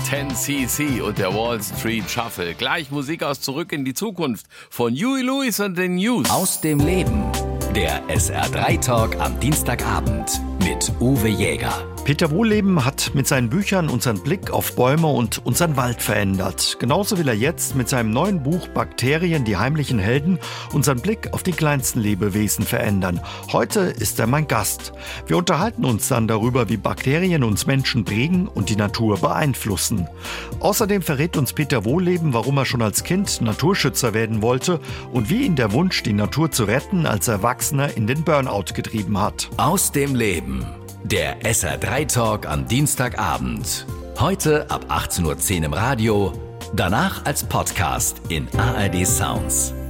10cc und der Wall Street Shuffle. Gleich Musik aus Zurück in die Zukunft von Huey Lewis und den News. Aus dem Leben. Der SR3-Talk am Dienstagabend mit Uwe Jäger. Peter Wohlleben hat mit seinen Büchern unseren Blick auf Bäume und unseren Wald verändert. Genauso will er jetzt mit seinem neuen Buch Bakterien, die heimlichen Helden, unseren Blick auf die kleinsten Lebewesen verändern. Heute ist er mein Gast. Wir unterhalten uns dann darüber, wie Bakterien uns Menschen prägen und die Natur beeinflussen. Außerdem verrät uns Peter Wohlleben, warum er schon als Kind Naturschützer werden wollte und wie ihn der Wunsch, die Natur zu retten, als Erwachsener in den Burnout getrieben hat. Aus dem Leben. Der SR3-Talk am Dienstagabend. Heute ab 18:10 Uhr im Radio, danach als Podcast in ARD Sounds.